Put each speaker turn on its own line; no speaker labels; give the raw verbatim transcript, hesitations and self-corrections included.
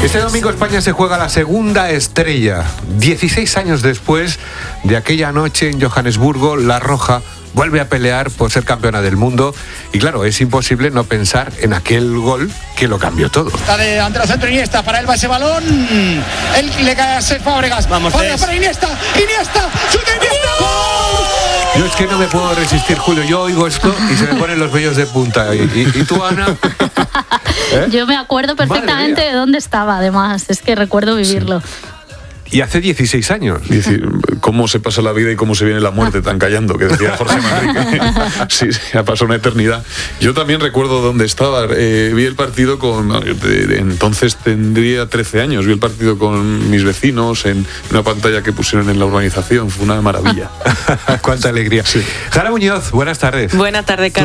Este domingo España se juega la segunda estrella. dieciséis años después de aquella noche en Johannesburgo, La Roja vuelve a pelear por ser campeona del mundo. Y claro, es imposible no pensar en aquel gol que lo cambió todo.
Está de ante el centro Iniesta, para él va ese balón. Él le cae a Cesc Fábregas. Vamos, Fábregas para Iniesta. Iniesta, ¡chuta Iniesta! ¡Gol!
Yo es que no me puedo resistir, Julio. Yo oigo esto y se me ponen los vellos de punta. ¿Y, y, y tú, Ana?
¿Eh? Yo me acuerdo perfectamente de dónde estaba, además. Es que recuerdo vivirlo. Sí.
Y hace dieciséis años.
¿Cómo se pasa la vida y cómo se viene la muerte tan callando? Que decía Jorge Manrique. Sí, sí, ha pasado una eternidad. Yo también recuerdo dónde estaba. Eh, vi el partido con... De, de, entonces tendría trece años. Vi el partido con mis vecinos en una pantalla que pusieron en la urbanización. Fue una maravilla.
Cuánta alegría. Sí. Jara Muñoz, buenas tardes.
Buenas tardes, Carlos.